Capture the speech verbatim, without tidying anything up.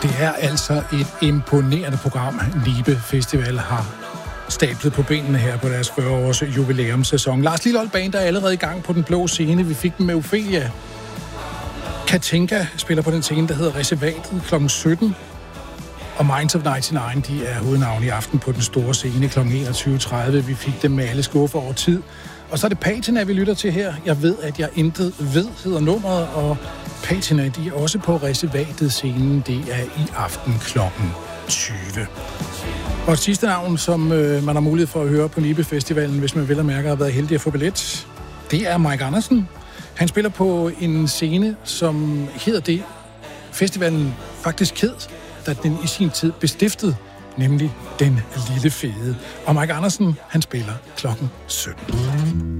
Det er altså et imponerende program, Nibe Festival har stablet på benene her på deres fyrre-års jubilæumssæson. Lars Lilholt Band er allerede i gang på den blå scene. Vi fik dem med Ophelia. Katinka spiller på den scene, der hedder Reservatet klokken sytten. Og Minds of nioghalvfems, de er hovednavn i aften på den store scene klokken enogtyve tredive. Vi fik dem med alle skuffer over tid. Og så er det Patina, vi lytter til her. Jeg ved, at jeg intet ved, hedder nummeret, og Patina, de er også på Reservatet scenen. Det er i aften klokken tyve. Og et sidste navn, som øh, man har mulighed for at høre på Nibe Festivalen, hvis man vel og mærker har været heldig at få billet, det er Mike Andersen. Han spiller på en scene, som hedder det, festivalen faktisk hed, da den i sin tid bestiftede, nemlig Den Lille Fede. Og Mike Andersen, han spiller klokken sytten.